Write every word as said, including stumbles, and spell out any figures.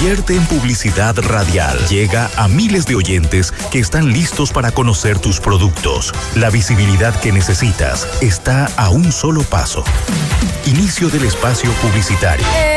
Convierte en publicidad radial. Llega a miles de oyentes que están listos para conocer tus productos. La visibilidad que necesitas está a un solo paso. Inicio del espacio publicitario.